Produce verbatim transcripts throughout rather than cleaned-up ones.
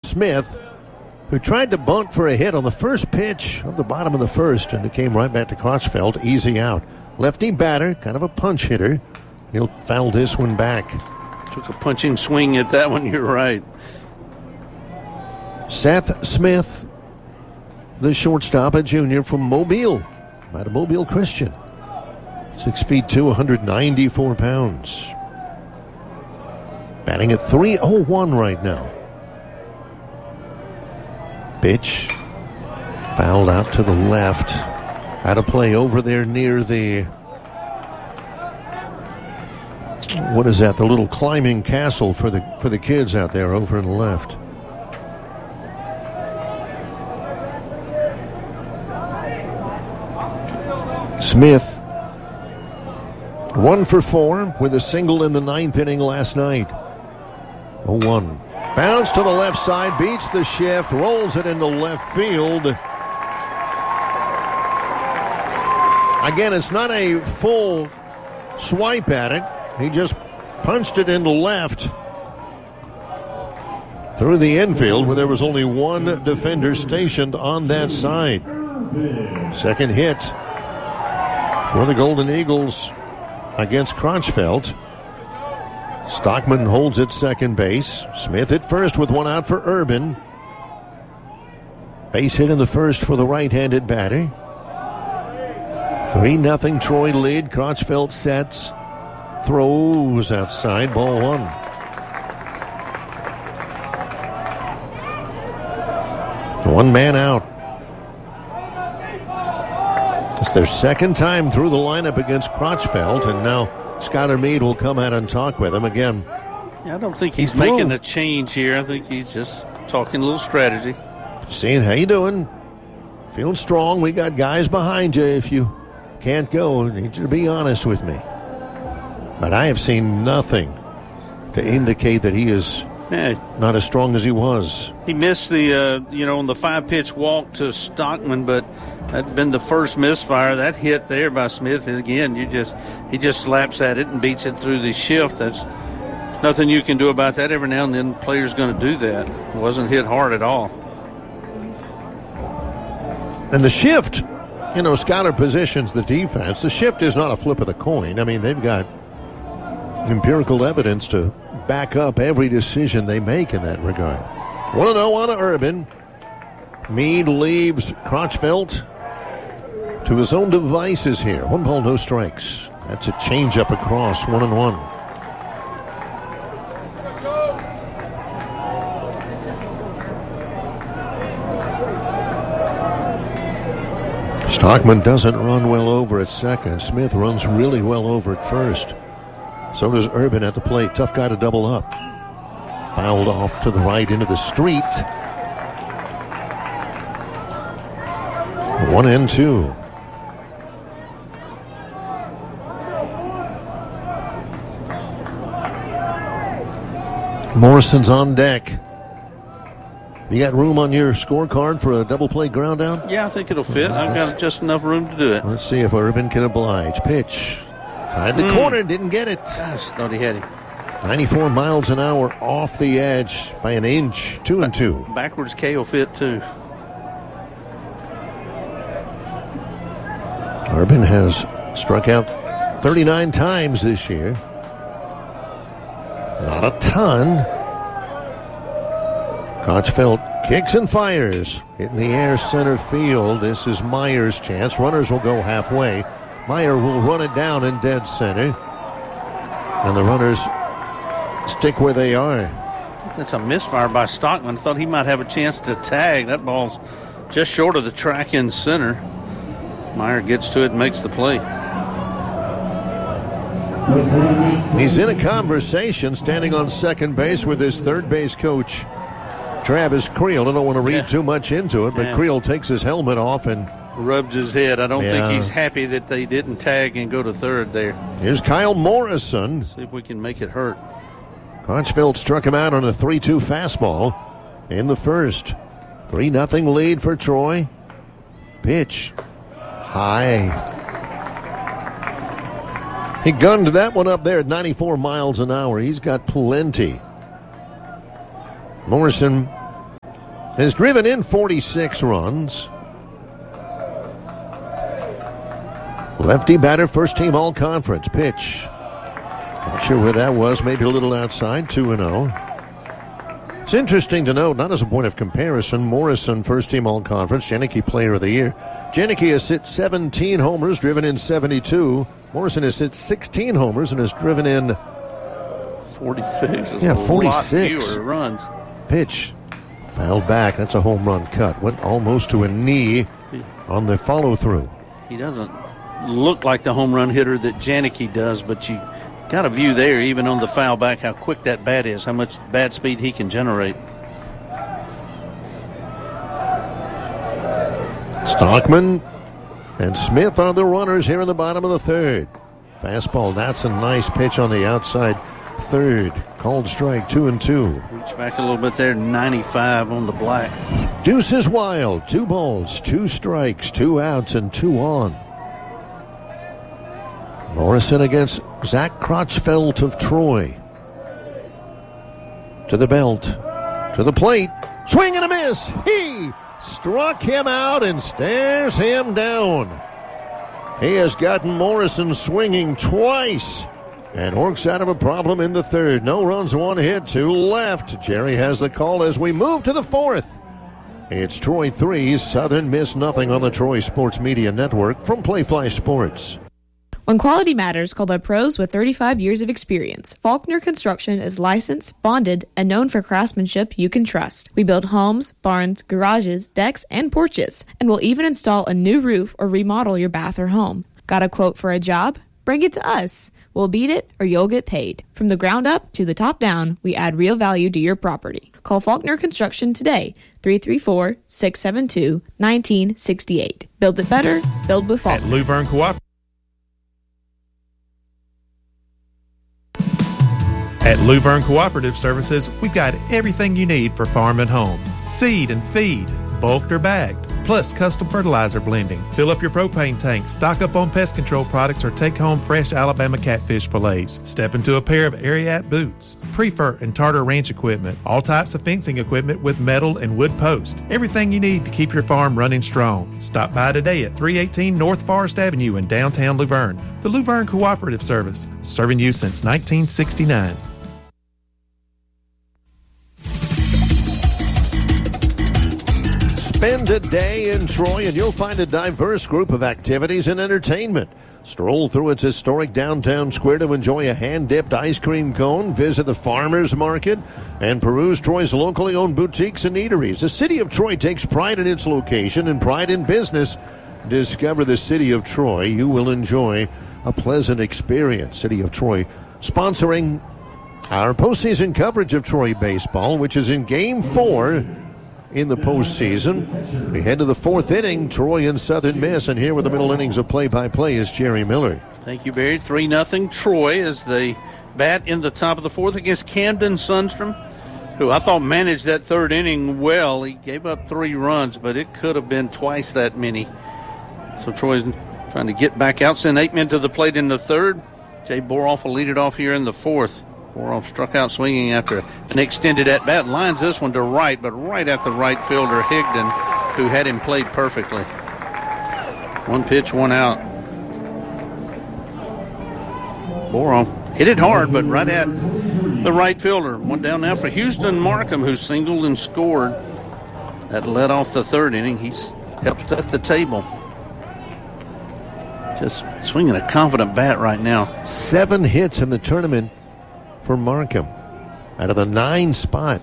Smith, who tried to bunt for a hit on the first pitch of the bottom of the first, and it came right back to Crotchfeld, easy out. Lefty batter, kind of a punch hitter. He'll foul this one back. Took a punching swing at that one, you're right. Seth Smith, the shortstop, a junior from Mobile, out of Mobile Christian. Six feet two, one hundred ninety-four pounds. Batting at three oh one right now. Pitch fouled out to the left. Out of play over there near the, what is that? The little climbing castle for the for the kids out there over in the left. Smith, one for four with a single in the ninth inning last night. oh one. Bounce to the left side, beats the shift, rolls it into left field. Again, it's not a full swipe at it. He just punched it into left through the infield where there was only one defender stationed on that side. Second hit for the Golden Eagles against Crotchfeld. Stockman holds at second base. Smith at first with one out for Urban. Base hit in the first for the right-handed batter. three nothing Troy lead. Crotchfeld sets. Throws outside. Ball one. One man out. It's their second time through the lineup against Crotchfeld, and now Skylar Meade will come out and talk with him again. Yeah, I don't think he's, he's making a change here. I think he's just talking a little strategy. Seeing how you doing. Feeling strong. We got guys behind you. If you can't go, I need you to be honest with me. But I have seen nothing to indicate that he is yeah. not as strong as he was. He missed the, uh, you know, on the five-pitch walk to Stockman, but that'd been the first misfire. That hit there by Smith, and again, you just he just slaps at it and beats it through the shift. That's nothing you can do about that. Every now and then, the player's going to do that. It wasn't hit hard at all. And the shift, you know, Skylar positions the defense. The shift is not a flip of the coin. I mean, they've got empirical evidence to back up every decision they make in that regard. one and oh on to Urban. Meade leaves Crotchfeld to his own devices here. One ball, no strikes. That's a changeup across, one and one. Stockman doesn't run well over at second. Smith runs really well over at first. So does Urban at the plate. Tough guy to double up. Fouled off to the right into the street. One and two. Morrison's on deck. You got room on your scorecard for a double play ground out? Yeah, I think it'll fit. I've got just enough room to do it. Let's see if Urban can oblige. Pitch. Tried the mm. corner, didn't get it. Gosh, thought he had him. ninety-four miles an hour off the edge by an inch. Two and two. Backwards K will fit too. Urban has struck out thirty-nine times this year. Not a ton. Crotchfeld kicks and fires. Hit in the air center field. This is Meyer's chance. Runners will go halfway. Meyer will run it down in dead center. And the runners stick where they are. That's a misfire by Stockman. I thought he might have a chance to tag. That ball's just short of the track in center. Meyer gets to it and makes the play. He's in a conversation standing on second base with his third base coach, Travis Creel. I don't want to read yeah. too much into it, but yeah. Creel takes his helmet off and rubs his head. I don't yeah. think he's happy that they didn't tag and go to third there. Here's Kyle Morrison. See if we can make it hurt. Crotchfeld struck him out on a three two fastball in the first. three nothing lead for Troy. Pitch. High. He gunned that one up there at ninety-four miles an hour. He's got plenty. Morrison has driven in forty-six runs. Lefty batter, first team all-conference. Pitch. Not sure where that was. Maybe a little outside. two and oh. It's interesting to note, not as a point of comparison, Morrison, first team all-conference, Janicki Player of the Year. Janicki has hit seventeen homers, driven in seventy-two. Morrison has hit sixteen homers and has driven in forty-six. Yeah, forty-six. A lot fewer runs. Pitch. Fouled back. That's a home run cut. Went almost to a knee on the follow-through. He doesn't look like the home run hitter that Janicki does, but you got a view there, even on the foul back, how quick that bat is, how much bat speed he can generate. Stockman and Smith are the runners here in the bottom of the third. Fastball, that's a nice pitch on the outside third. Called strike, two and two. Reach back a little bit there, ninety-five on the black. Deuce is wild. Two balls, two strikes, two outs, and two on. Morrison against Zach Crotchfeld of Troy. To the belt. To the plate. Swing and a miss. He struck him out and stares him down. He has gotten Morrison swinging twice and works out of a problem in the third. No runs, one hit, two left. Jerry has the call as we move to the fourth. It's Troy three, Southern Miss nothing on the Troy Sports Media Network from Playfly Sports. When quality matters, call the pros with thirty-five years of experience. Faulkner Construction is licensed, bonded, and known for craftsmanship you can trust. We build homes, barns, garages, decks, and porches, and we'll even install a new roof or remodel your bath or home. Got a quote for a job? Bring it to us. We'll beat it or you'll get paid. From the ground up to the top down, we add real value to your property. Call Faulkner Construction today, three three four, six seven two, one nine six eight. Build it better, build with Faulkner. At Luverne Cooperative. At Luverne Cooperative Services, we've got everything you need for farm and home. Seed and feed, bulked or bagged, plus custom fertilizer blending. Fill up your propane tank, stock up on pest control products, or take home fresh Alabama catfish fillets. Step into a pair of Ariat boots, Prefer and Tartar Ranch equipment, all types of fencing equipment with metal and wood posts. Everything you need to keep your farm running strong. Stop by today at three eighteen North Forest Avenue in downtown Luverne. The Luverne Cooperative Service, serving you since nineteen sixty-nine. Spend a day in Troy and you'll find a diverse group of activities and entertainment. Stroll through its historic downtown square to enjoy a hand-dipped ice cream cone, visit the farmers market, and peruse Troy's locally owned boutiques and eateries. The city of Troy takes pride in its location and pride in business. Discover the city of Troy. You will enjoy a pleasant experience. City of Troy sponsoring our postseason coverage of Troy baseball, which is in game four in the postseason. We head to the fourth inning, Troy and Southern Miss, and here with the middle innings of play-by-play is Jerry Miller. Thank you, Barry. three nothing Troy as they bat in the top of the fourth against Camden Sundstrom, who I thought managed that third inning well. He gave up three runs, but it could have been twice that many. So Troy's trying to get back out, send eight men to the plate in the third. Jay Boroff will lead it off here in the fourth. Boroff struck out swinging after an extended at-bat. Lines this one to right, but right at the right fielder, Higdon, who had him played perfectly. One pitch, one out. Boroff hit it hard, but right at the right fielder. One down now for Houston Markham, who singled and scored. That led off the third inning. He's helped set the table. Just swinging a confident bat right now. Seven hits in the tournament for Markham out of the nine spot.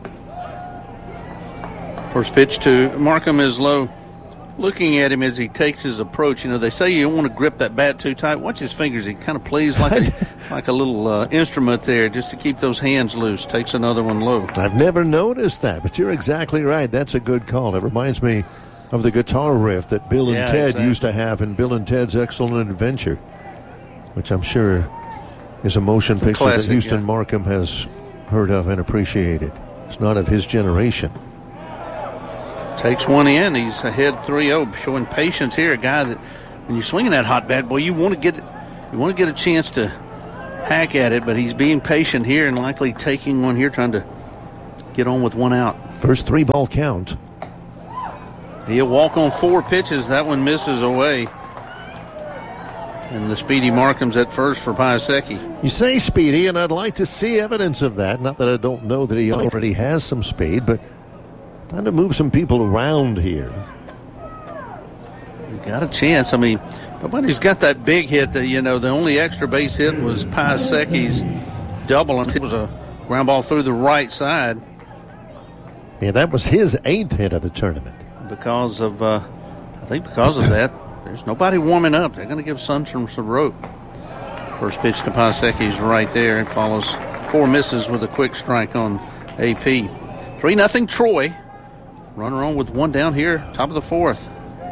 First pitch to Markham is low. Looking at him as he takes his approach, you know, they say you don't want to grip that bat too tight. Watch his fingers. He kind of plays like a, like a little uh, instrument there just to keep those hands loose. Takes another one low. I've never noticed that, but you're exactly right. That's a good call. It reminds me of the guitar riff that Bill and yeah, Ted exactly. used to have in Bill and Ted's Excellent Adventure, which I'm sure is a motion it's a picture classic, that Houston yeah. Markham has heard of and appreciated. It's not of his generation. Takes one in. He's ahead three oh, showing patience here. A guy that, when you're swinging that hot bat, boy, you want to get you want to get a chance to hack at it, but he's being patient here and likely taking one here, trying to get on with one out. First three ball count. He'll walk on four pitches. That one misses away. And the Speedy Markham's at first for Piasecki. You say speedy, and I'd like to see evidence of that. Not that I don't know that he already has some speed, but time to move some people around here. Got a chance. I mean, nobody's got that big hit. That, you know, the only extra base hit was Piasecki's double, and it was a ground ball through the right side. Yeah, that was his eighth hit of the tournament. Because of, uh, I think because of that, there's nobody warming up. They're going to give Sundstrom some rope. First pitch to Piasecki's right there. It follows four misses with a quick strike on A P. three nothing Troy. Runner on with one down here, top of the fourth.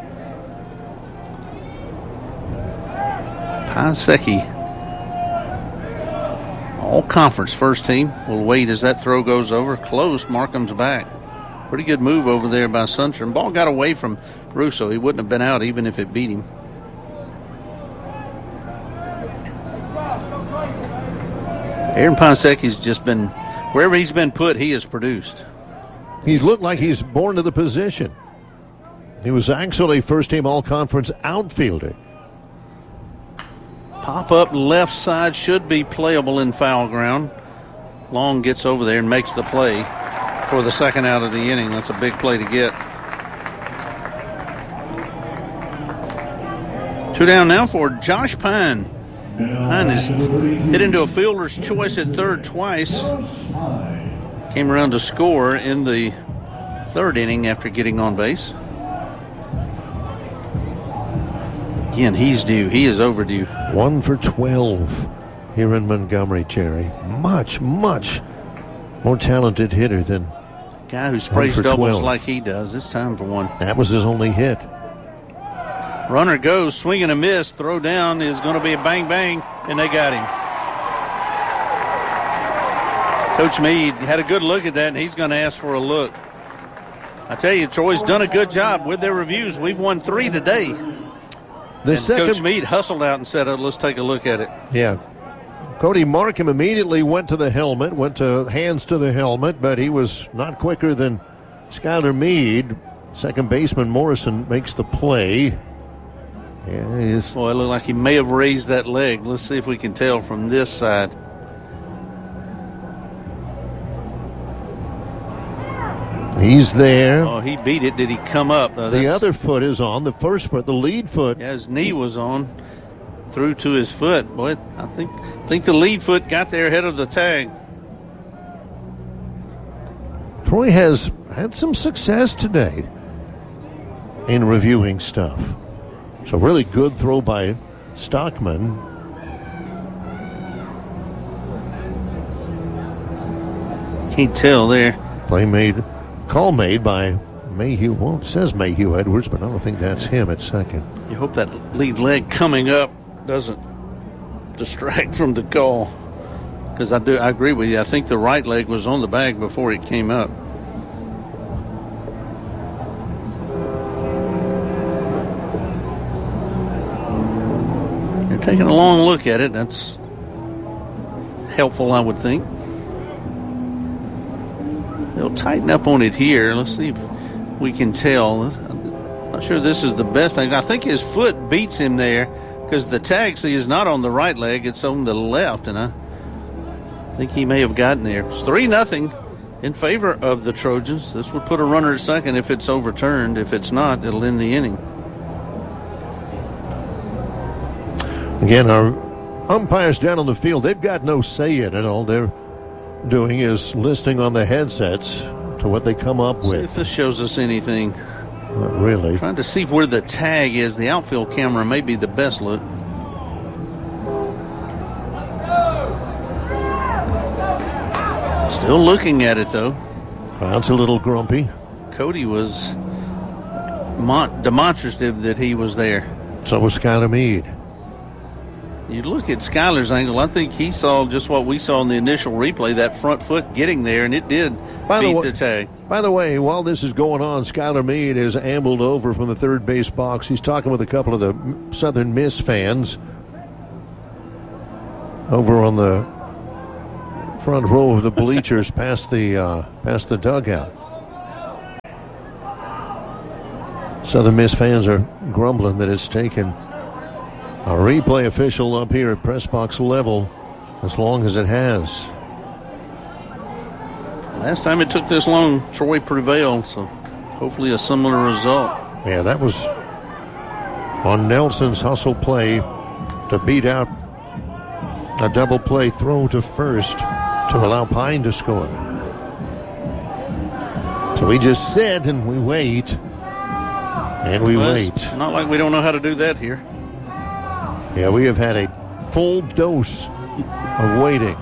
Piasecki, all conference first team. We'll wait as that throw goes over. Close. Markham's back. Pretty good move over there by Sundstrom. Ball got away from Russo. He wouldn't have been out even if it beat him. Aaron Piasecki's just been, wherever he's been put, he has produced. He's looked like he's born to the position. He was actually first-team all-conference outfielder. Pop-up left side should be playable in foul ground. Long gets over there and makes the play for the second out of the inning. That's a big play to get. Two down now for Josh Pine. Pine has hit into a fielder's choice at third twice. Came around to score in the third inning after getting on base. Again, he's due. He is overdue. One for twelve here in Montgomery, Jerry. Much, much more talented hitter than guy who sprays doubles like he does. It's time for one. That was his only hit. Runner goes, swing and a miss. Throw down is going to be a bang bang, and they got him. Coach Meade had a good look at that, and he's going to ask for a look. I tell you, Troy's done a good job with their reviews. We've won three today. The and second, Coach Meade hustled out and said, oh, let's take a look at it. Yeah. Cody Markham immediately went to the helmet, went to hands to the helmet, but he was not quicker than Skylar Meade. Second baseman Morrison makes the play. Yeah, he is. Boy, it looked like he may have raised that leg. Let's see if we can tell from this side. He's there. Oh, he beat it. Did he come up? Uh, the other foot is on. The first foot, the lead foot. Yeah, his knee was on. Through to his foot. Boy, I think I think the lead foot got there ahead of the tag. Troy has had some success today in reviewing stuff. So really good throw by Stockman. Can't tell there. Play made, call made by Mayhew. Well, it says Mayhew Edwards, but I don't think that's him at second. You hope that lead leg coming up doesn't distract from the call, because I do I agree with you. I think the right leg was on the bag before it came up. You're taking a long look at it. That's helpful, I would think. They'll tighten up on it here. Let's see if we can tell. I'm not sure this is the best thing. I think his foot beats him there, because the tag, see, is not on the right leg. It's on the left, and I think he may have gotten there. It's three nothing in favor of the Trojans. This would put a runner at second if it's overturned. If it's not, it'll end the inning. Again, our umpires down on the field, they've got no say in it. All they're doing is listening on the headsets to what they come up See with. if this shows us anything. Not really. Trying to see where the tag is. The outfield camera may be the best look. Still looking at it, though. Crowd's a little grumpy. Cody was mon- demonstrative that he was there. So was Skylar Meade. You look at Skylar's angle, I think he saw just what we saw in the initial replay, that front foot getting there, and it did By beat the, way, the tag. By the way, while this is going on, Skylar Meade has ambled over from the third base box. He's talking with a couple of the Southern Miss fans over on the front row of the bleachers past the uh, past the dugout. Southern Miss fans are grumbling that it's taken a replay official up here at press box level as long as it has. Last time it took this long, Troy prevailed, so hopefully a similar result. Yeah, that was on Nelson's hustle play to beat out a double play throw to first to allow Pine to score. So we just sit and we wait. And we well, wait. It's not like we don't know how to do that here. Yeah, we have had a full dose of waiting.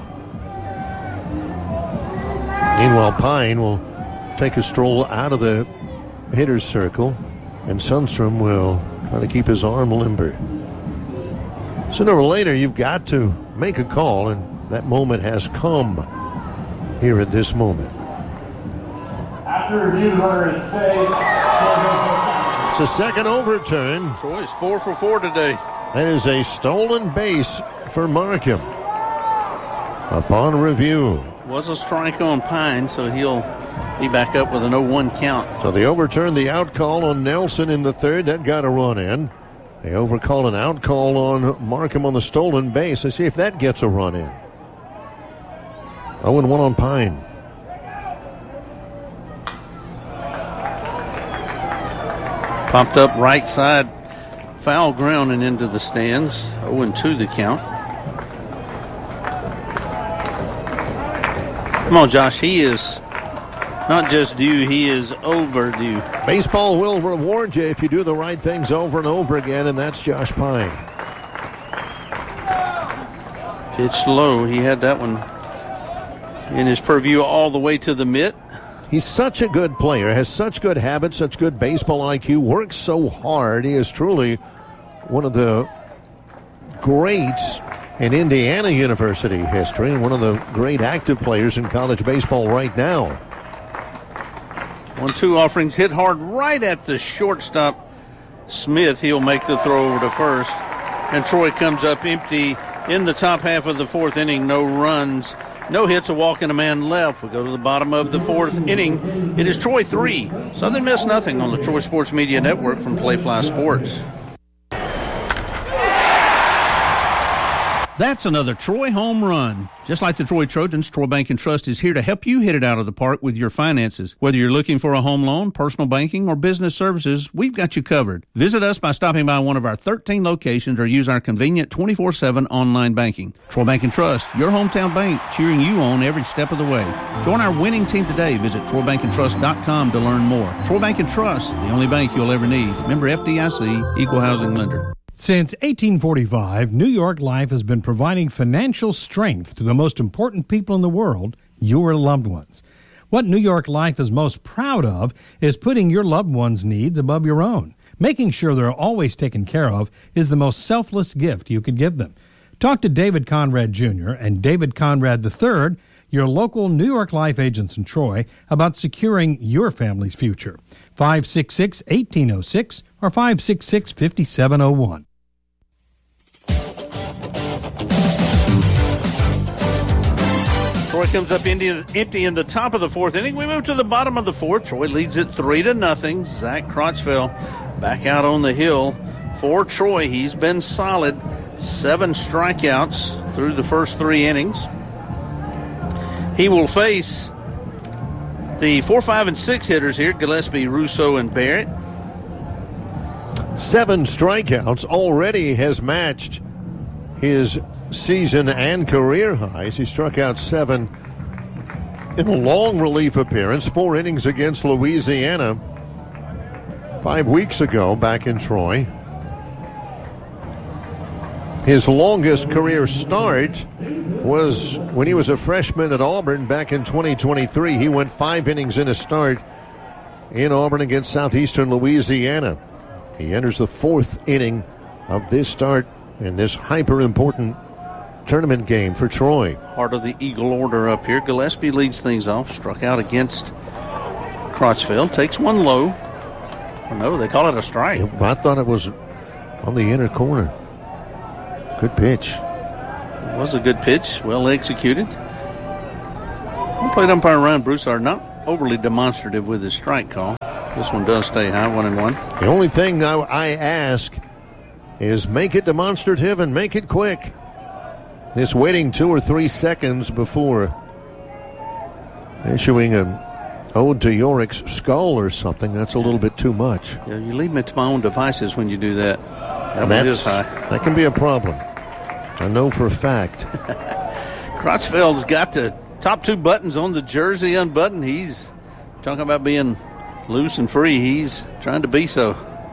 Meanwhile, Pine will take a stroll out of the hitter's circle, and Sundstrom will try to keep his arm limber. Sooner or later, you've got to make a call, and that moment has come here at this moment. After review, the runner is safe. It's a second overturn. Troy's four for four today. That is a stolen base for Markham. Upon review. Was a strike on Pine, so he'll be back up with an oh one count. So they overturned the out call on Nelson in the third. That got a run in. They overcall an out call on Markham on the stolen base. Let's see if that gets a run in. oh and one on Pine. Popped up right side, foul ground and into the stands. oh and two the count. Come on, Josh. He is not just due, he is overdue. Baseball will reward you if you do the right things over and over again, and that's Josh Pine. Pitched low. He had that one in his purview all the way to the mitt. He's such a good player, has such good habits, such good baseball I Q, works so hard. He is truly one of the greats in Indiana University history and one of the great active players in college baseball right now. One two offerings hit hard right at the shortstop. Smith, he'll make the throw over to first. And Troy comes up empty in the top half of the fourth inning. No runs, no hits, a walk, and a man left. We go to the bottom of the fourth inning. It is Troy three, Southern Miss nothing on the Troy Sports Media Network from Playfly Sports. That's another Troy home run. Just like the Troy Trojans, Troy Bank and Trust is here to help you hit it out of the park with your finances. Whether you're looking for a home loan, personal banking, or business services, we've got you covered. Visit us by stopping by one of our thirteen locations or use our convenient twenty-four seven online banking. Troy Bank and Trust, your hometown bank, cheering you on every step of the way. Join our winning team today. Visit troy bank and trust dot com to learn more. Troy Bank and Trust, the only bank you'll ever need. Member F D I C, Equal Housing Lender. Since eighteen forty-five, New York Life has been providing financial strength to the most important people in the world, your loved ones. What New York Life is most proud of is putting your loved ones' needs above your own. Making sure they're always taken care of is the most selfless gift you could give them. Talk to David Conrad Junior and David Conrad the third, your local New York Life agents in Troy, about securing your family's future. five six six, one eight zero six or five six six, five seven zero one. Troy comes up empty in the top of the fourth inning. We move to the bottom of the fourth. Troy leads it three to nothing. Zach Crotchville back out on the hill for Troy. He's been solid. Seven strikeouts through the first three innings. He will face the four, five, and six hitters here: Gillespie, Russo, and Barrett. Seven strikeouts already has matched his season and career highs. He struck out seven in a long relief appearance, four innings against Louisiana five weeks ago back in Troy. His longest career start was when he was a freshman at Auburn back in twenty twenty-three. He went five innings in a start in Auburn against Southeastern Louisiana. He enters the fourth inning of this start in this hyper-important tournament game for Troy. Part of the Eagle order up here. Gillespie leads things off. Struck out against Crotchville. Takes one low. Oh, no, they call it a strike. I thought it was on the inner corner. Good pitch. It was a good pitch. Well executed. Plate umpire Ryan Broussard not overly demonstrative with his strike call. This one does stay high, one and one. The only thing I, I ask is make it demonstrative and make it quick. This waiting two or three seconds before issuing an ode to Yorick's skull or something, that's a little bit too much. Yeah, you leave me to my own devices when you do that. That one is high. That can be a problem. I know for a fact. Crotchfield's got the top two buttons on the jersey unbuttoned. He's talking about being loose and free. He's trying to be so.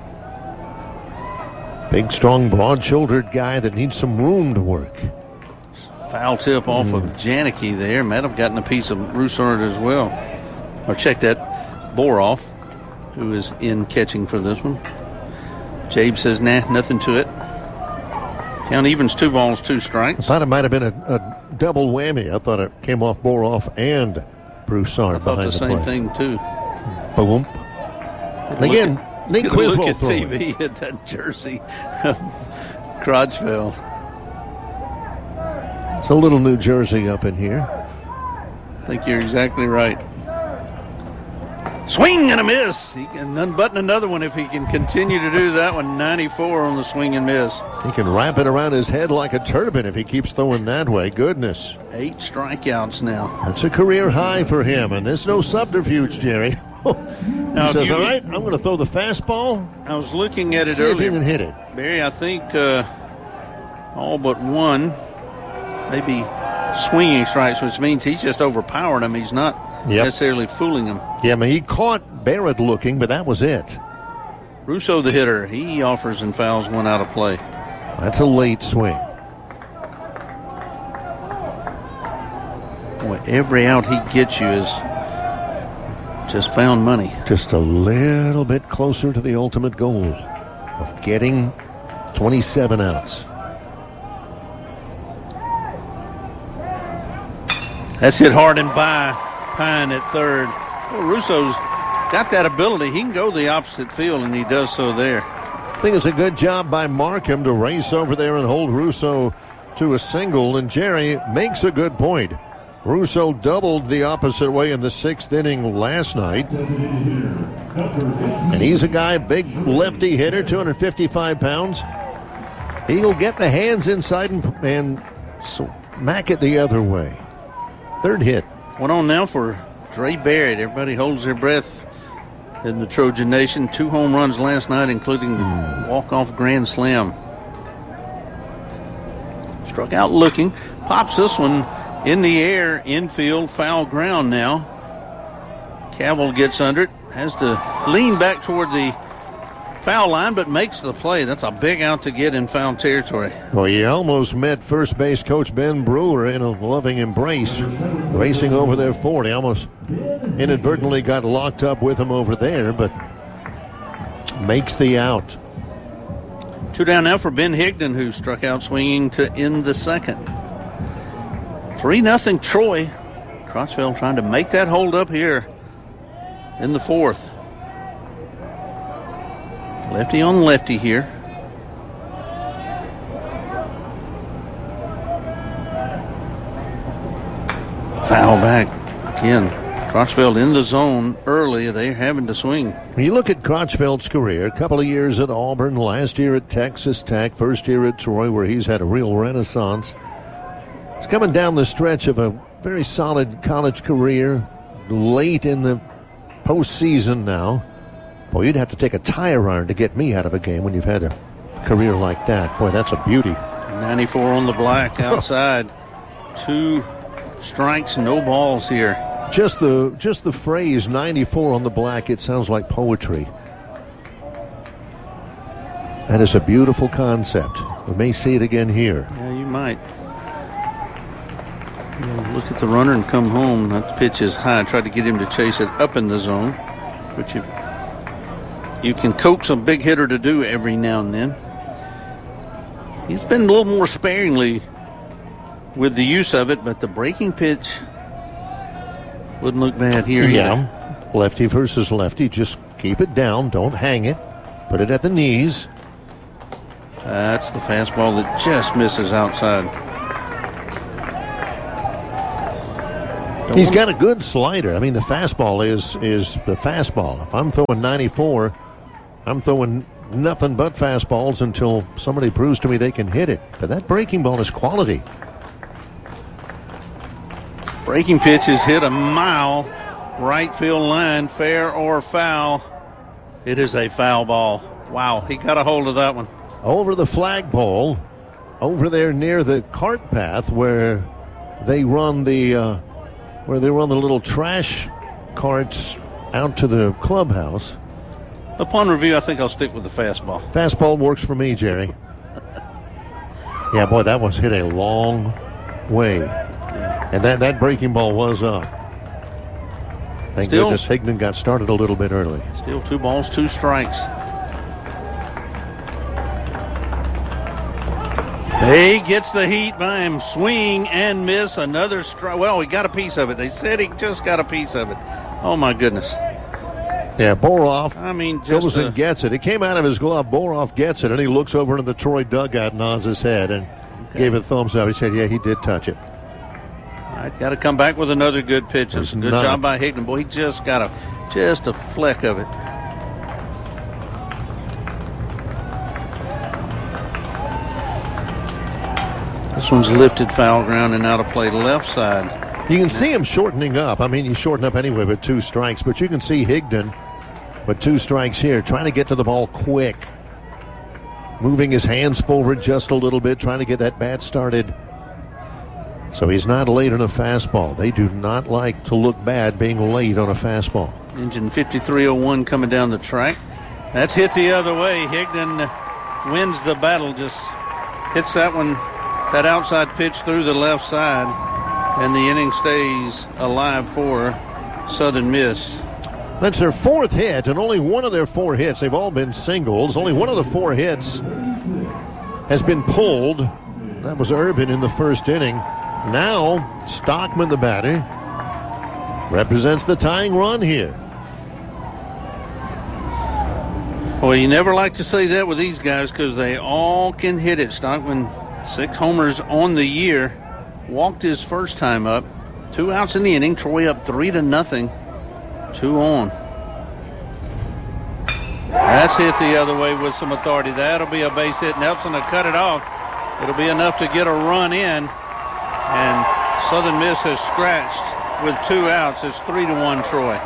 Big, strong, broad-shouldered guy that needs some room to work. Foul tip off mm. of Janicki there. Might have gotten a piece of Broussard as well. Or check that. Boroff, who is in catching for this one. Jabe says, nah, nothing to it. Count evens, two balls, two strikes. I thought it might have been a, a double whammy. I thought it came off Boroff and Broussard I thought behind the, the same plate. thing, too. Boom. And again, at, Nate Criswell look at throwing. T V at that jersey of Crotchfield. It's a little New Jersey up in here. I think you're exactly right. Swing and a miss. He can unbutton another one if he can continue to do that one. ninety-four on the swing and miss. He can wrap it around his head like a turban if he keeps throwing that way. Goodness. Eight strikeouts now. That's a career high for him, and there's no subterfuge, Jerry. He now, says, you, all right, I'm going to throw the fastball. I was looking at it See earlier. if you can hit it. Barry, I think uh, all but one, maybe swinging strikes, which means he's just overpowered him. He's not yep. necessarily fooling him. Yeah, I mean, he caught Barrett looking, but that was it. Russo, the hitter, he offers and fouls one out of play. That's a late swing. Boy, every out he gets you is just found money. Just a little bit closer to the ultimate goal of getting twenty-seven outs. That's hit hard and by Pine at third. Well, Russo's got that ability. He can go the opposite field, and he does so there. I think it's a good job by Markham to race over there and hold Russo to a single. And Jerry makes a good point. Russo doubled the opposite way in the sixth inning last night. And he's a guy, big lefty hitter, two hundred fifty-five pounds. He'll get the hands inside and, and smack it the other way. Third hit. One on now for Dre Barrett. Everybody holds their breath in the Trojan Nation. Two home runs last night, including mm. walk-off grand slam. Struck out looking. Pops this one in the air, infield, foul ground now. Cavill gets under it, has to lean back toward the foul line, but makes the play. That's a big out to get in foul territory. Well, he almost met first base coach Ben Brewer in a loving embrace, racing over there forward. He almost inadvertently got locked up with him over there, but makes the out. Two down now for Ben Higdon, who struck out swinging to end the second. three nothing Troy. Crotchfield trying to make that hold up here in the fourth. Lefty on lefty here. Foul back again. Crotchfield in the zone early. They're having to swing. You look at Crotchfield's career, a couple of years at Auburn, last year at Texas Tech, first year at Troy, where he's had a real renaissance. He's coming down the stretch of a very solid college career, late in the postseason now. Boy, you'd have to take a tire iron to get me out of a game when you've had a career like that. Boy, that's a beauty. ninety-four on the black outside. Two strikes, no balls here. Just the just the phrase ninety-four on the black, it sounds like poetry. That is a beautiful concept. We may see it again here. Yeah, you might. Yeah, look at the runner and come home. That pitch is high. I tried to get him to chase it up in the zone, which you, you can coax a big hitter to do every now and then. He's been a little more sparingly with the use of it, but the breaking pitch wouldn't look bad here yeah. either. Lefty versus lefty. Just keep it down. Don't hang it. Put it at the knees. That's the fastball that just misses outside. He's got a good slider. I mean, the fastball is is the fastball. If I'm throwing ninety-four, I'm throwing nothing but fastballs until somebody proves to me they can hit it. But that breaking ball is quality. Breaking pitch is hit a mile right field line, fair or foul. It is a foul ball. Wow, he got a hold of that one. Over the flagpole, over there near the cart path where they run the uh, where they run the little trash carts out to the clubhouse. Upon review, I think I'll stick with the fastball. Fastball works for me, Jerry. Yeah, boy, that was hit a long way. And that, that breaking ball was up. Thank Still, goodness Higdon got started a little bit early. Still two balls, two strikes. He gets the heat by him. Swing and miss. Another strike. Well, he got a piece of it. They said he just got a piece of it. Oh, my goodness. Yeah, Boroff I mean, just goes a, and gets it. It came out of his glove. Boroff gets it, and he looks over into the Troy dugout and nods his head and okay. gave it a thumbs up. He said, yeah, he did touch it. All right, got to come back with another good pitch. It's a good not. job by Higdon. Boy, he just got a, just a fleck of it. This one's lifted foul ground and out of play left side. You can see him shortening up. I mean, you shorten up anyway with two strikes, but you can see Higdon with two strikes here, trying to get to the ball quick. Moving his hands forward just a little bit, trying to get that bat started. So he's not late on a fastball. They do not like to look bad being late on a fastball. Engine fifty-three oh one coming down the track. That's hit the other way. Higdon wins the battle, just hits that one, that outside pitch through the left side, and the inning stays alive for Southern Miss. That's their fourth hit, and only one of their four hits, they've all been singles. Only one of the four hits has been pulled. That was Urban in the first inning. Now, Stockman, the batter, represents the tying run here. Well, you never like to say that with these guys because they all can hit it. Stockman, six homers on the year, walked his first time up. Two outs in the inning. Troy up three to nothing. Two on. That's hit the other way with some authority. That'll be a base hit. Nelson will cut it off. It'll be enough to get a run in. And Southern Miss has scratched with two outs. It's three to one Troy.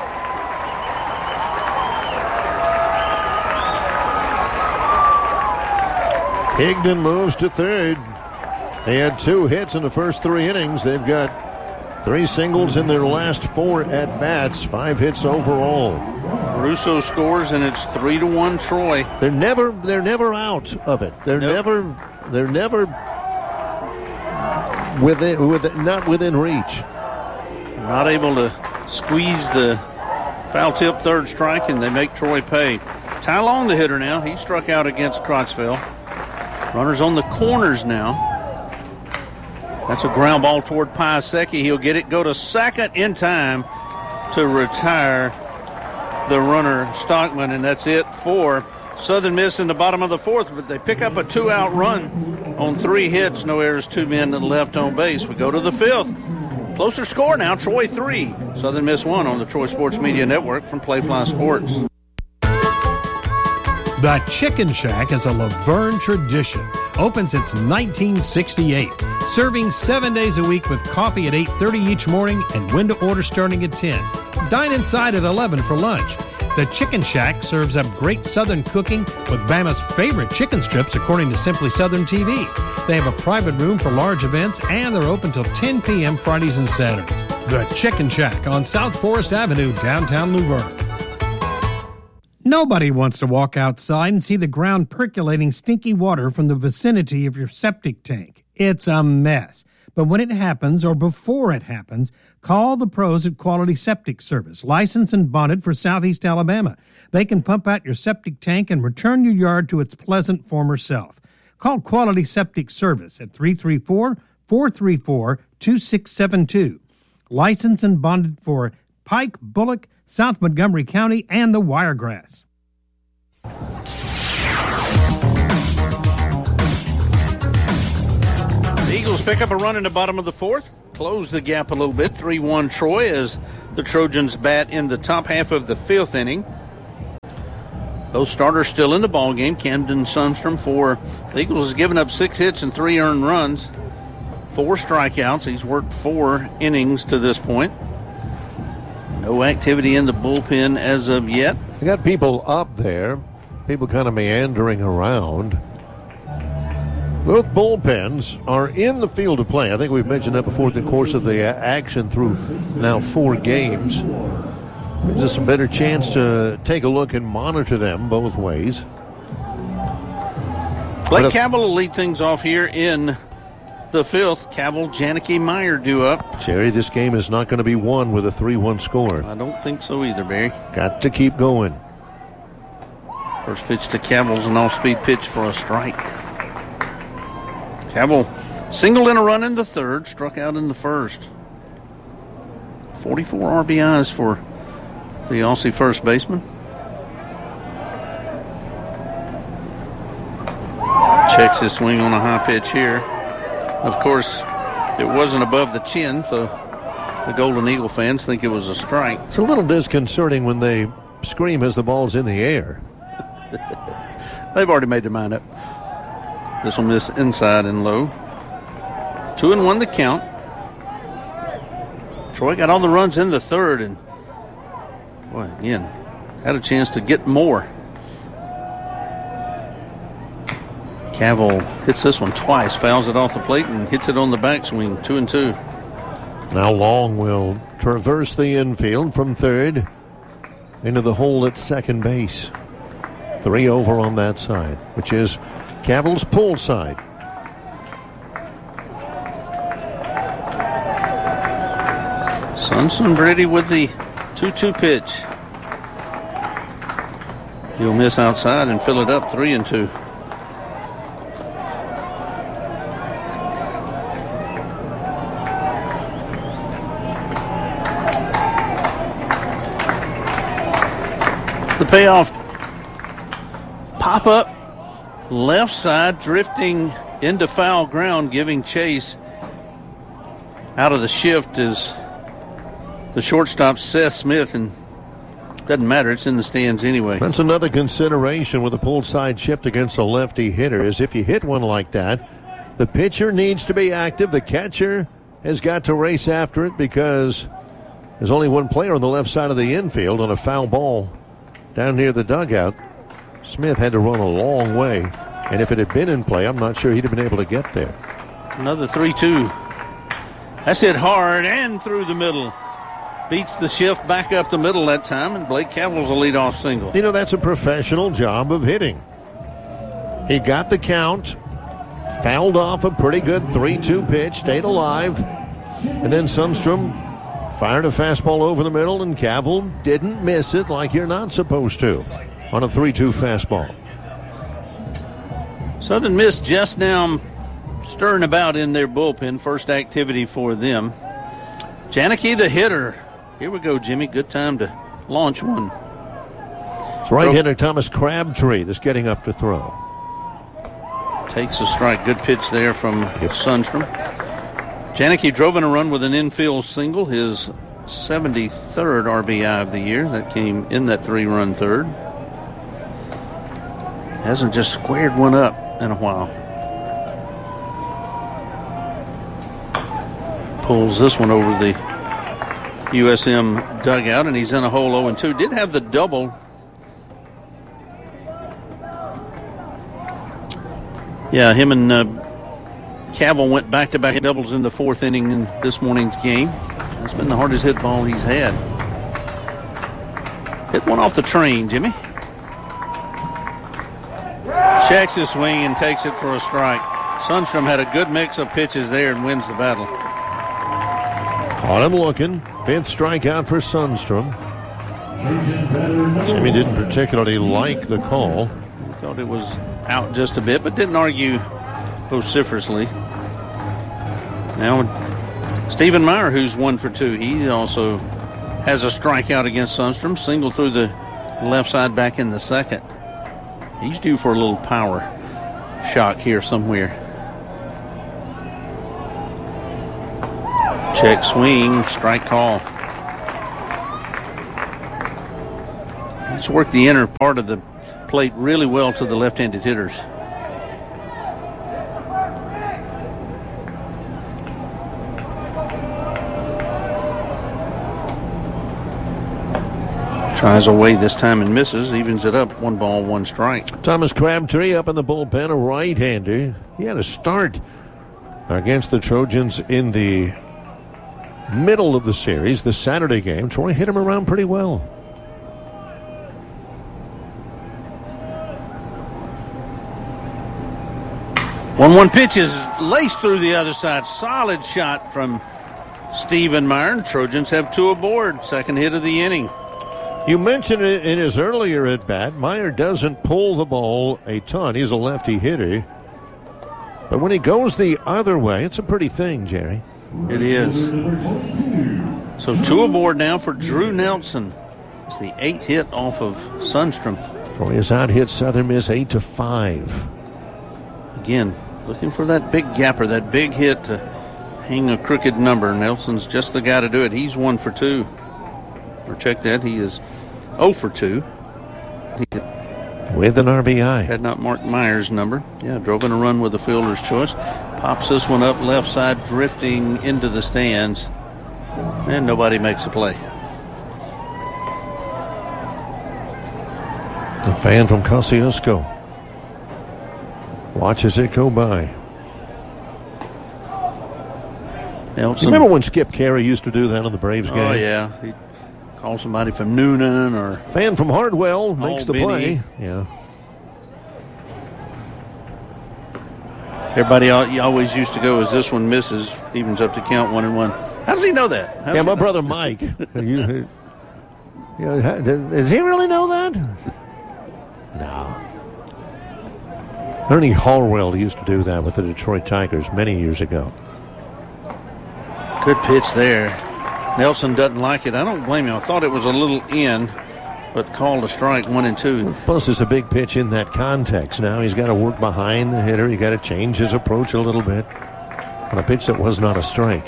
Higdon moves to third. They had two hits in the first three innings. They've got three singles in their last four at-bats, five hits overall. Russo scores, and it's three to one Troy. They're never they're never out of it. They're nope. never they're never within within not within reach. Not able to squeeze the foul tip third strike, and they make Troy pay. Ty Long, the hitter now. He struck out against Crottsville. Runners on the corners now. That's a ground ball toward Piasecki. He'll get it, go to second in time to retire the runner Stockman, and that's it for Southern Miss in the bottom of the fourth. But they pick up a two-out run on three hits, no errors, two men left on base. We go to the fifth. Closer score now, Troy three, Southern Miss one on the Troy Sports Media Network from Playfly Sports. The Chicken Shack is a Laverne tradition. Opens since nineteen sixty-eight. Serving seven days a week with coffee at eight thirty each morning and window order starting at ten. Dine inside at eleven for lunch. The Chicken Shack serves up great Southern cooking with Bama's favorite chicken strips according to Simply Southern T V. They have a private room for large events and they're open till ten p.m. Fridays and Saturdays. The Chicken Shack on South Forest Avenue, downtown Luverne. Nobody wants to walk outside and see the ground percolating stinky water from the vicinity of your septic tank. It's a mess. But when it happens, or before it happens, call the pros at Quality Septic Service, licensed and bonded for Southeast Alabama. They can pump out your septic tank and return your yard to its pleasant former self. Call Quality Septic Service at three three four, four three four, two six seven two. Licensed and bonded for Pike, Bullock, South Montgomery County, and the Wiregrass. The Eagles pick up a run in the bottom of the fourth. closed the gap a little bit. three one Troy as the Trojans bat in the top half of the fifth inning. Both starters still in the ball game. Camden Sundstrom for the Eagles has given up six hits and three earned runs, four strikeouts. He's worked four innings to this point. No activity in the bullpen as of yet. You got people up there, people kind of meandering around. Both bullpens are in the field of play. I think we've mentioned that before in the course of the action through now four games. Gives us a better chance to take a look and monitor them both ways. Blake Cabell will lead things off here in the fifth. Cabell, Janicki, Meyer due up. Jerry, this game is not going to be won with a three one score. I don't think so either, Barry. Got to keep going. First pitch to Cabell's an off-speed pitch for a strike. Cabell singled in a run in the third, struck out in the first. forty-four R B Is for the Aussie first baseman. Checks his swing on a high pitch here. Of course, it wasn't above the chin, so the Golden Eagle fans think it was a strike. It's a little disconcerting when they scream as the ball's in the air. They've already made their mind up. This will miss inside and low. Two and one the count. Troy got all the runs in the third, and boy, again, had a chance to get more. Cabell hits this one twice, fouls it off the plate, and hits it on the backswing. Two and two. Now Long will traverse the infield from third into the hole at second base. Three over on that side, which is Cabell's pull side. Sundstrom ready with the two two pitch. He'll miss outside and fill it up three and two. The payoff pop up left side, drifting into foul ground, giving chase out of the shift is the shortstop Seth Smith, and doesn't matter, it's in the stands anyway. That's another consideration with a pulled side shift against a lefty hitter, is if you hit one like that, the pitcher needs to be active. The catcher has got to race after it because there's only one player on the left side of the infield on a foul ball down near the dugout. Smith had to run a long way, and if it had been in play, I'm not sure he'd have been able to get there. Another three two. That's hit hard and through the middle. Beats the shift back up the middle that time, and Blake Cabell's a leadoff single. You know, that's a professional job of hitting. He got the count, fouled off a pretty good three two pitch, stayed alive, and then Sundstrom fired a fastball over the middle, and Cabell didn't miss it like you're not supposed to on a three two fastball. Southern Miss just now stirring about in their bullpen. First activity for them. Janicki, the hitter. Here we go, Jimmy. Good time to launch one. It's right hitter Thomas Crabtree that's getting up to throw. Takes a strike. Good pitch there from yep. Sundstrom. Janicki drove in a run with an infield single, his seventy-third R B I of the year. That came in that three-run third. Hasn't just squared one up in a while. Pulls this one over the U S M dugout, and he's in a hole oh and two. Did have the double. Yeah, him and uh, Cabell went back-to-back doubles in the fourth inning in this morning's game. That's been the hardest hit ball he's had. Hit one off the train, Jimmy. Checks his swing and takes it for a strike. Sundstrom had a good mix of pitches there and wins the battle. Caught him looking. Fifth strikeout for Sundstrom. Jimmy didn't particularly like the call. Thought it was out just a bit, but didn't argue vociferously. Now, Stephen Meyer, who's one for two, he also has a strikeout against Sundstrom. Single through the left side back in the second. He's due for a little power shock here somewhere. Check swing, strike call. He's worked the inner part of the plate really well to the left-handed hitters. Tries away this time and misses. Evens it up. One ball, one strike. Thomas Crabtree up in the bullpen, a right-hander. He had a start against the Trojans in the middle of the series, the Saturday game. Troy hit him around pretty well. one one pitch is laced through the other side. Solid shot from Stephen Meyer. Trojans have two aboard. Second hit of the inning. You mentioned it in his earlier at-bat. Meyer doesn't pull the ball a ton. He's a lefty hitter. But when he goes the other way, it's a pretty thing, Jerry. It is. So two aboard now for Drew Nelson. It's the eighth hit off of Sundstrom. Troy has out-hit Southern Miss eight to five. Again, looking for that big gapper, that big hit to hang a crooked number. Nelson's just the guy to do it. He's one for two. Or check that, he is oh for two. He with an R B I. Had not marked Myers' number. Yeah, drove in a run with the fielder's choice. Pops this one up left side, drifting into the stands. And nobody makes a play. A fan from Kosciuszko watches it go by. Nelson. You remember when Skip Carey used to do that on the Braves game? Oh, yeah. He'd call somebody from Noonan or... Fan from Hardwell makes the play. Yeah. Everybody always used to go as this one misses, evens up to count one and one. How does he know that? How yeah, my brother Mike. you, you know, does he really know that? No. Ernie Hallwell used to do that with the Detroit Tigers many years ago. Good pitch there. Nelson doesn't like it. I don't blame him. I thought it was a little in, but called a strike, one and two. Plus, it's a big pitch in that context. Now he's got to work behind the hitter. He got to change his approach a little bit on a pitch that was not a strike.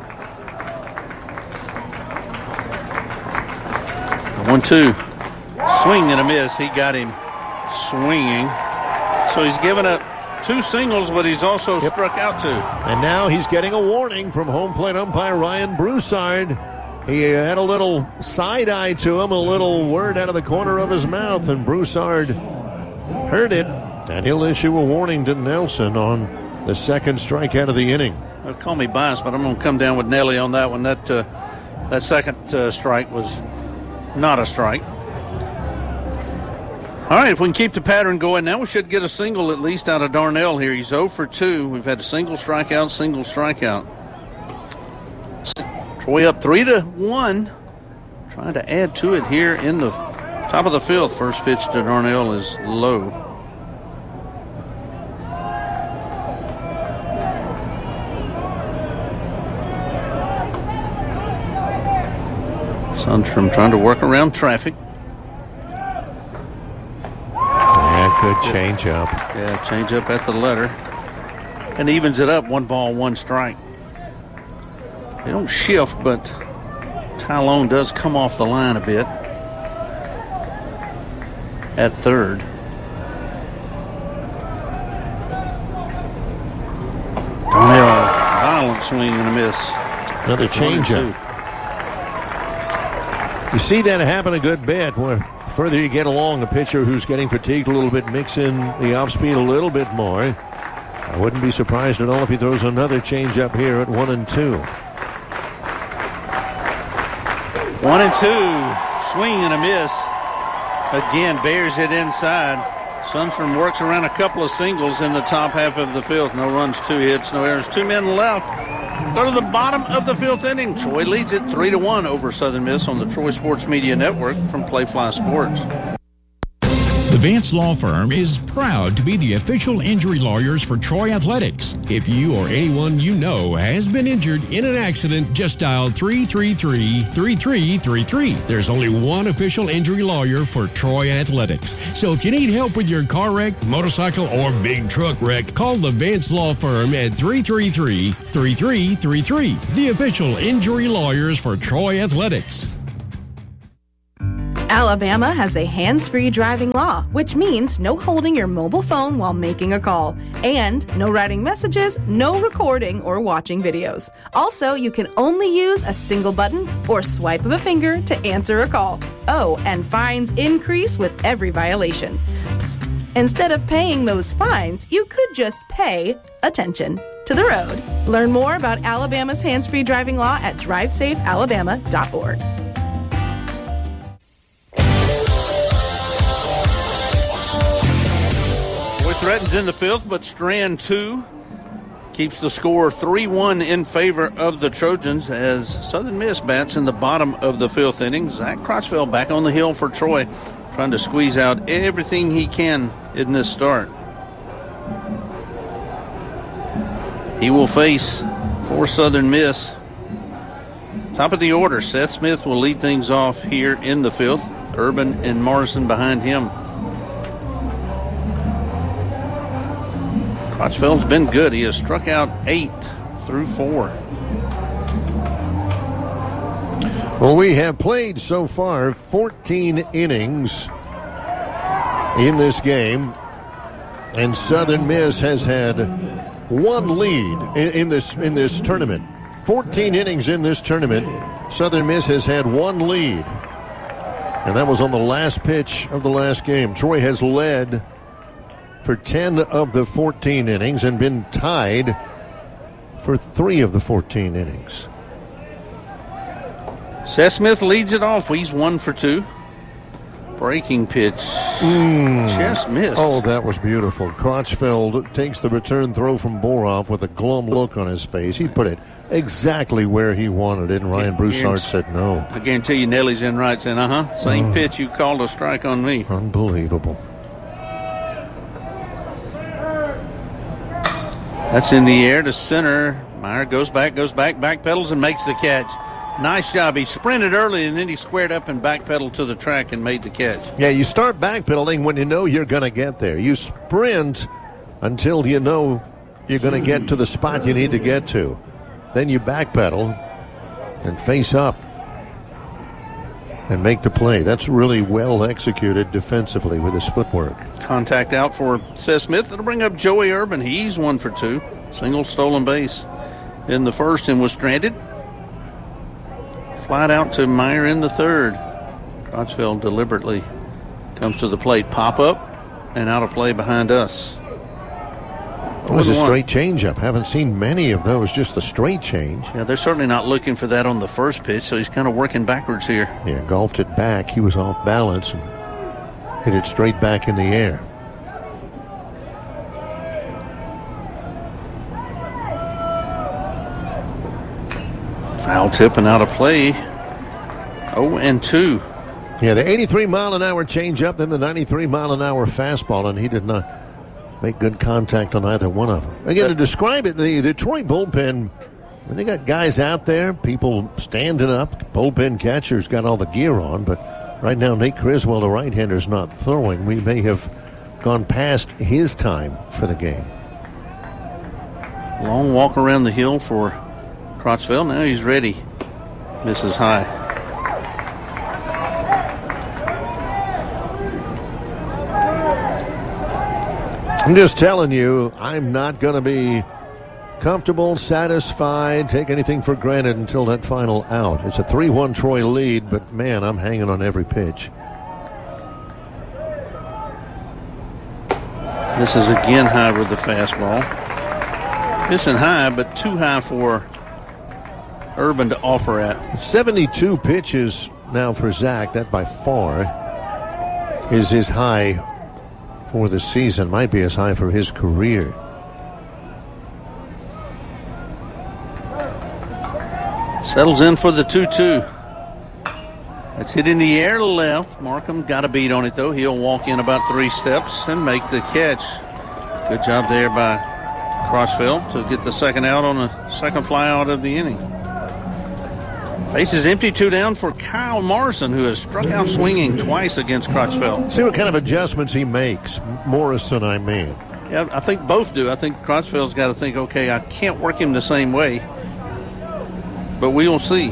One, two. Swing and a miss. He got him swinging. So he's given up two singles, but he's also yep. struck out two. And now he's getting a warning from home plate umpire Ryan Broussard. He had a little side eye to him, a little word out of the corner of his mouth, and Broussard heard it, and he'll issue a warning to Nelson on the second strikeout of the inning. Well, call me biased, but I'm going to come down with Nelly on that one. That uh, that second uh, strike was not a strike. All right, if we can keep the pattern going, now we should get a single at least out of Darnell here. He's oh for two. We've had a single strikeout, single strikeout. Troy up three to one. Trying to add to it here in the top of the fifth. First pitch to Darnell is low. Sundstrom trying to work around traffic. Yeah, good change up. Yeah, change up at the letter. And evens it up, one ball, one strike. They don't shift, but Tylone does come off the line a bit at third. Darnell, violent swing and a miss. Another changeup. You see that happen a good bit. Where the further you get along, the pitcher who's getting fatigued a little bit, mix in the off speed a little bit more. I wouldn't be surprised at all if he throws another changeup here at one and two. One and two. Swing and a miss. Again, bears it inside. Sundstrom works around a couple of singles in the top half of the field. No runs, two hits, no errors. Two men left. Go to the bottom of the fifth inning. Troy leads it three to one over Southern Miss on the Troy Sports Media Network from Playfly Sports. The Vance Law Firm is proud to be the official injury lawyers for Troy Athletics. If you or anyone you know has been injured in an accident, just dial three three three, three three three three. There's only one official injury lawyer for Troy Athletics. So if you need help with your car wreck, motorcycle, or big truck wreck, call the Vance Law Firm at three three three, three three three three. The official injury lawyers for Troy Athletics. Alabama has a hands-free driving law, which means no holding your mobile phone while making a call, and no writing messages, no recording or watching videos. Also, you can only use a single button or swipe of a finger to answer a call. Oh, and fines increase with every violation. Psst. Instead of paying those fines, you could just pay attention to the road. Learn more about Alabama's hands-free driving law at drive safe alabama dot org. Threatens in the fifth, but Strand two keeps the score three one in favor of the Trojans as Southern Miss bats in the bottom of the fifth inning. Zach Crotchfield back on the hill for Troy, trying to squeeze out everything he can in this start. He will face for Southern Miss. Top of the order, Seth Smith will lead things off here in the fifth. Urban and Morrison behind him. Crotchfield's been good. He has struck out eight through four. Well, we have played so far fourteen innings in this game, and Southern Miss has had one lead in, in this in this tournament. fourteen innings in this tournament. Southern Miss has had one lead, and that was on the last pitch of the last game. Troy has led for ten of the fourteen innings and been tied for three of the fourteen innings. Seth Smith leads it off. He's one for two. Breaking pitch. Mm. Just missed. Oh, that was beautiful. Crotchfeld takes the return throw from Boroff with a glum look on his face. He put it exactly where he wanted it, and Ryan Broussard said no. I guarantee you Nelly's in right saying, uh-huh, same oh. pitch you called a strike on me. Unbelievable. That's in the air to center. Meyer goes back, goes back, backpedals, and makes the catch. Nice job. He sprinted early, and then he squared up and backpedaled to the track and made the catch. Yeah, you start backpedaling when you know you're going to get there. You sprint until you know you're going to get to the spot you need to get to. Then you backpedal and face up and make the play. That's really well executed defensively with his footwork. Contact out for Seth Smith. That'll bring up Joey Urban. He's one for two. Single stolen base in the first and was stranded. Flied out to Meyer in the third. Crotchfield deliberately comes to the plate. Pop up and out of play behind us. It was a straight changeup. Haven't seen many of those, just the straight change. Yeah, they're certainly not looking for that on the first pitch, so he's kind of working backwards here. Yeah, golfed it back. He was off balance and hit it straight back in the air. Foul tip and out of play. oh and two. Yeah, the eighty-three mile an hour changeup, then the ninety-three mile an hour fastball, and he did not make good contact on either one of them. Again, to describe it, the, the Troy bullpen, when they got guys out there, people standing up, bullpen catcher's got all the gear on, but right now Nate Criswell, the right-hander, is not throwing. We may have gone past his time for the game. Long walk around the hill for Crotchfield. Now he's ready. Misses high. I'm just telling you, I'm not going to be comfortable, satisfied, take anything for granted until that final out. It's a three one Troy lead, but, man, I'm hanging on every pitch. This is again high with the fastball. Missing high, but too high for Urban to offer at. seventy-two pitches now for Zach. That by far is his high for the season. Might be as high for his career. Settles in for the two two. It's hit in the air left. Markham got a beat on it, though. He'll walk in about three steps and make the catch. Good job there by Crotchville to get the second out on the second fly out of the inning. Base is empty, two down for Kyle Morrison, who has struck out swinging twice against Crotchville. See what kind of adjustments he makes. Morrison, I mean. Yeah, I think both do. I think Crotchville's got to think, okay, I can't work him the same way, but we will see.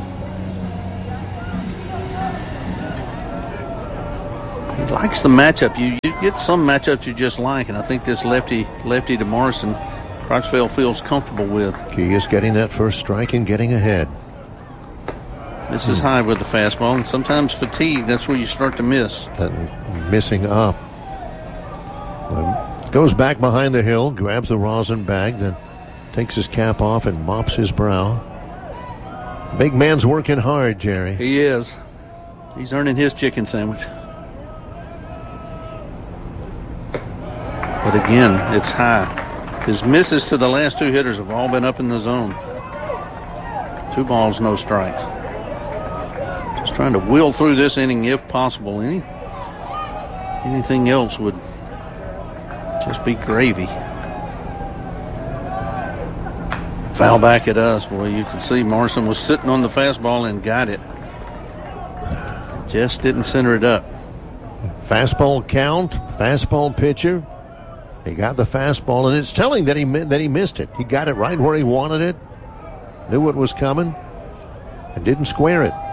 He likes the matchup. You, you get some matchups you just like, and I think this lefty lefty to Morrison, Crotchville feels comfortable with. Key is getting that first strike and getting ahead. This is high with the fastball, and sometimes fatigue, that's where you start to miss. And missing up. Um, goes back behind the hill, grabs the rosin bag, then takes his cap off and mops his brow. Big man's working hard, Jerry. He is. He's earning his chicken sandwich. But again, it's high. His misses to the last two hitters have all been up in the zone. Two balls, no strikes. Just trying to wheel through this inning if possible. Any, anything else would just be gravy. Foul back at us. Boy, you can see Morrison was sitting on the fastball and got it. Just didn't center it up. Fastball count, fastball pitcher. He got the fastball, and it's telling that he that he missed it. He got it right where he wanted it, knew what was coming, and didn't square it.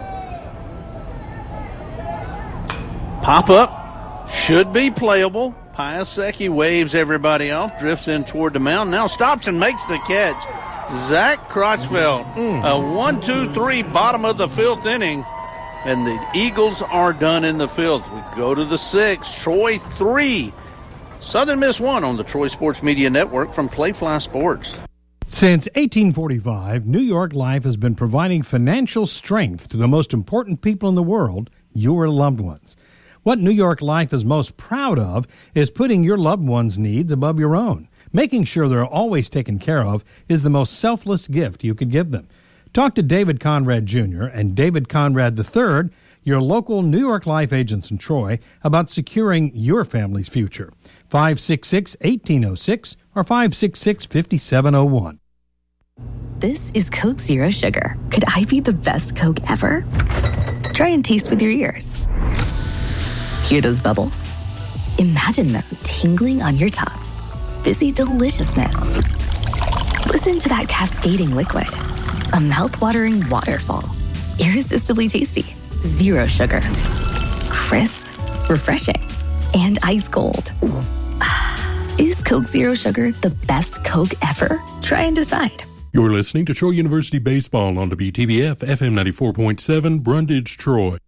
Pop up, should be playable. Piasecki waves everybody off, drifts in toward the mound, now stops and makes the catch. Zach Crotchville, mm. a one two three bottom of the fifth inning, and the Eagles are done in the fifth. We go to the sixth. Troy three, Southern Miss one on the Troy Sports Media Network from Playfly Sports. Since eighteen forty-five, New York Life has been providing financial strength to the most important people in the world, your loved ones. What New York Life is most proud of is putting your loved ones' needs above your own. Making sure they're always taken care of is the most selfless gift you could give them. Talk to David Conrad Junior and David Conrad the third, your local New York Life agents in Troy, about securing your family's future. five six six, one eight zero six or five six six, five seven zero one. This is Coke Zero Sugar. Could I be the best Coke ever? Try and taste with your ears. Hear those bubbles? Imagine them tingling on your tongue. Fizzy deliciousness. Listen to that cascading liquid. A mouth-watering waterfall. Irresistibly tasty. Zero sugar. Crisp. Refreshing. And ice cold. Is Coke Zero Sugar the best Coke ever? Try and decide. You're listening to Troy University Baseball on W T B F F M ninety-four point seven, Brundage, Troy.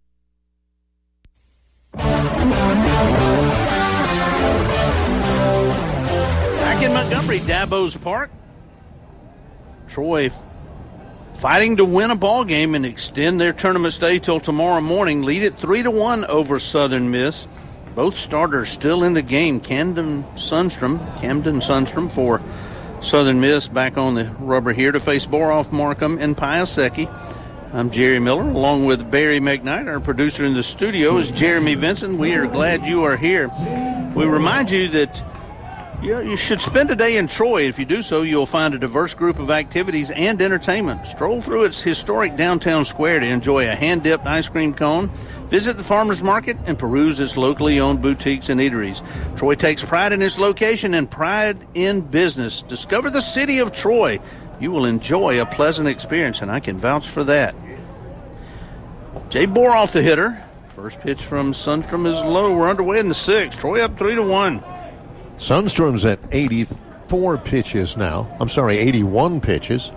Back in Montgomery, Dabo's Park. Troy fighting to win a ball game and extend their tournament stay till tomorrow morning. Lead it three to one over Southern Miss. Both starters still in the game. Camden Sundstrom, Camden Sundstrom for Southern Miss back on the rubber here to face Boroff, Markham, and Piasecki. I'm Jerry Miller, along with Barry McKnight. Our producer in the studio is Jeremy Vincent. We are glad you are here. We remind you that you, know, you should spend a day in Troy. If you do so, you'll find a diverse group of activities and entertainment. Stroll through its historic downtown square to enjoy a hand-dipped ice cream cone, visit the farmers market, and peruse its locally owned boutiques and eateries. Troy takes pride in its location and pride in business. Discover the city of Troy. You will enjoy a pleasant experience, and I can vouch for that. Jay Boroff, the hitter. First pitch from Sundstrom is low. We're underway in the sixth. Troy up three to one. Sundstrom's at eighty-four pitches now. I'm sorry, eighty-one pitches.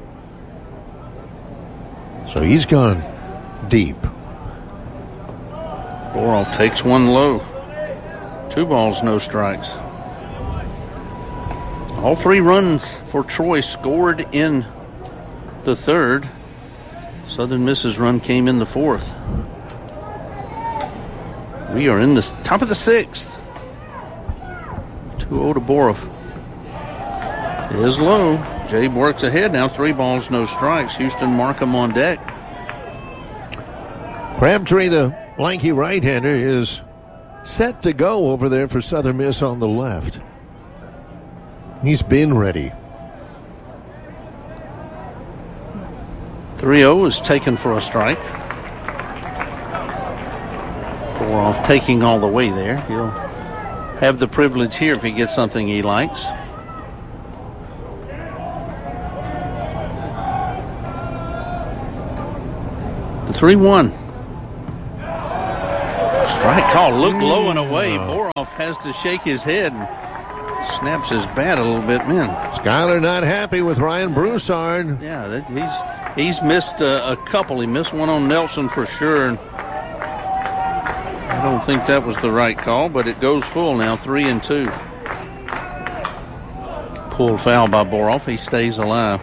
So he's gone deep. Boroff takes one low. Two balls, no strikes. All three runs for Troy scored in the third. Southern Miss's run came in the fourth. We are in the top of the sixth. two oh to Boroff. It is low. Jay works ahead now. Three balls, no strikes. Houston Markham on deck. Crabtree, the lanky right-hander, is set to go over there for Southern Miss on the left. He's been ready. three oh is taken for a strike. Boroff taking all the way there. He'll have the privilege here if he gets something he likes. The three one. Strike call. Look low and away. Boroff has to shake his head and snaps his bat a little bit, man. Schuyler not happy with Ryan Broussard. Yeah, that, he's he's missed a, a couple. He missed one on Nelson for sure. And I don't think that was the right call, but it goes full now, three and two. Pulled foul by Boroff. He stays alive.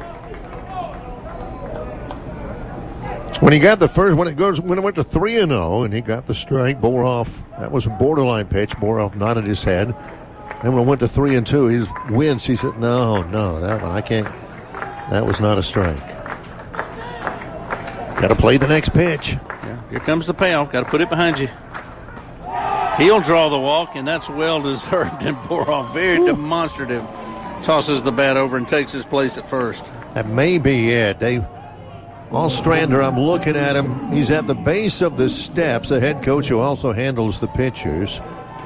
When he got the first, when it goes, when it went to three and zero, and he got the strike, Boroff, that was a borderline pitch. Boroff nodded his head. And when it went to three and two, he wins. He said, "No, no, that one I can't. That was not a strike. Got to play the next pitch." Yeah, here comes the payoff. Got to put it behind you. He'll draw the walk, and that's well deserved. And Boroff, very Ooh. demonstrative, tosses the bat over and takes his place at first. That may be it. They. Ostrander, I'm looking at him. He's at the base of the steps, the head coach who also handles the pitchers.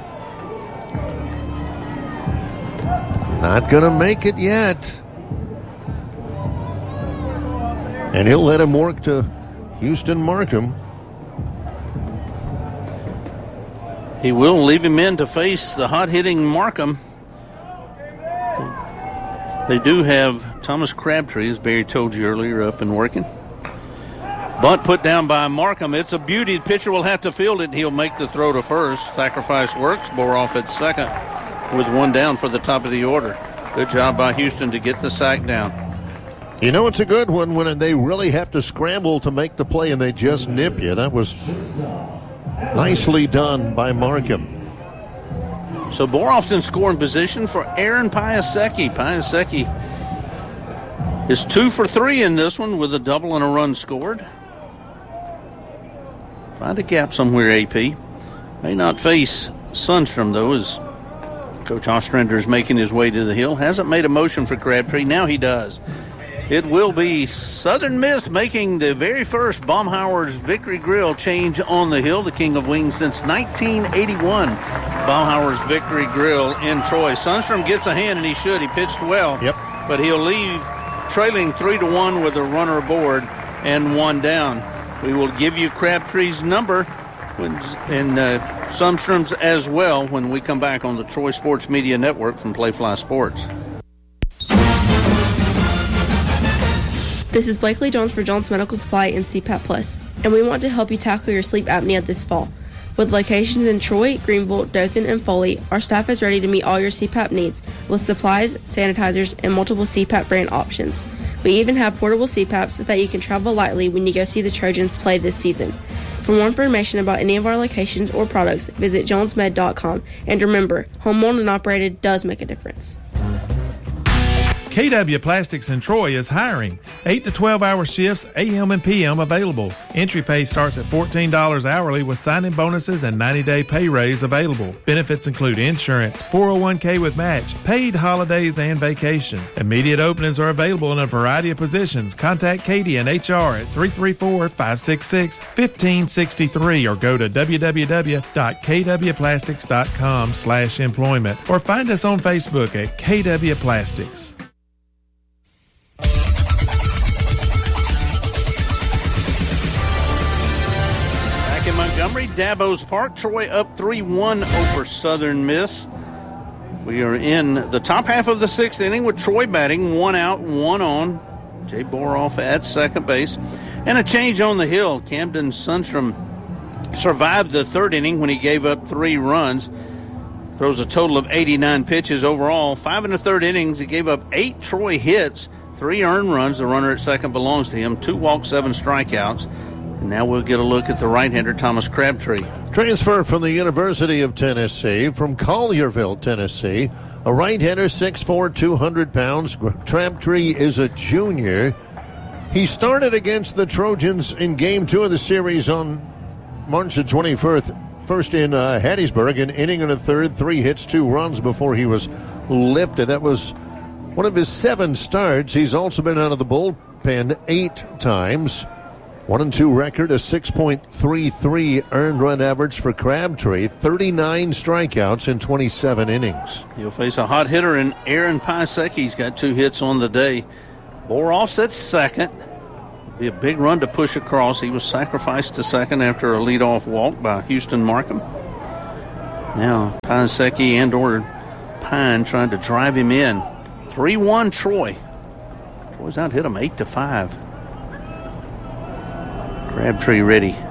Not going to make it yet. And he'll let him work to Houston Markham. He will leave him in to face the hot-hitting Markham. They do have Thomas Crabtree, as Barry told you earlier, up and working. Bunt put down by Markham. It's a beauty. The pitcher will have to field it, and he'll make the throw to first. Sacrifice works. Boroff at second with one down for the top of the order. Good job by Houston to get the sack down. You know, it's a good one when they really have to scramble to make the play, and they just nip you. That was nicely done by Markham. So Boroff's in scoring position for Aaron Piasecki. Piasecki is two for three in this one with a double and a run scored. Find a gap somewhere, A P. May not face Sundstrom, though, as Coach Ostrander is making his way to the hill. Hasn't made a motion for Crabtree. Now he does. It will be Southern Miss making the very first Baumhauer's Victory Grill change on the hill, the King of Wings since nineteen eighty-one. Baumhauer's Victory Grill in Troy. Sundstrom gets a hand, and he should. He pitched well. Yep. But he'll leave trailing three to one with a runner aboard and one down. We will give you Crabtree's number when, and uh, Sundstrom's as well when we come back on the Troy Sports Media Network from Playfly Sports. This is Blakely Jones for Jones Medical Supply and C PAP Plus, and we want to help you tackle your sleep apnea this fall. With locations in Troy, Greenville, Dothan, and Foley, our staff is ready to meet all your C PAP needs with supplies, sanitizers, and multiple C PAP brand options. We even have portable C PAPs that you can travel lightly when you go see the Trojans play this season. For more information about any of our locations or products, visit jones med dot com. And remember, home owned and operated does make a difference. K W Plastics in Troy is hiring. eight to twelve hour shifts, A M and P M available. Entry pay starts at fourteen dollars hourly with sign-in bonuses and ninety day pay raise available. Benefits include insurance, four oh one k with match, paid holidays, and vacation. Immediate openings are available in a variety of positions. Contact Katie and H R at three three four, five six six, one five six three or go to w w w dot k w plastics dot com slash employment or find us on Facebook at K W Plastics. In Montgomery, Dabos Park, Troy up three one over Southern Miss. We are in the top half of the sixth inning with Troy batting, one out, one on. Jay Boroff at second base. And a change on the hill. Camden Sundstrom survived the third inning when he gave up three runs. Throws a total of eighty-nine pitches overall. Five in the third innings. He gave up eight Troy hits, three earned runs. The runner at second belongs to him. Two walks, seven strikeouts. And now we'll get a look at the right-hander, Thomas Crabtree. Transfer from the University of Tennessee, from Collierville, Tennessee. A right-hander, six foot four, two hundred pounds. Crabtree is a junior. He started against the Trojans in game two of the series on March the twenty-first. First in uh, Hattiesburg, an inning and a third, three hits, two runs before he was lifted. That was one of his seven starts. He's also been out of the bullpen eight times. One and two record, a six point three three earned run average for Crabtree, thirty-nine strikeouts in twenty-seven innings. He'll face a hot hitter in Aaron Piasecki. He's got two hits on the day. Boroff's at second. Be a big run to push across. He was sacrificed to second after a leadoff walk by Houston Markham. Now Piasecki and or Pine trying to drive him in. three one Troy. Troy's out hit him eight to five. Crabtree ready.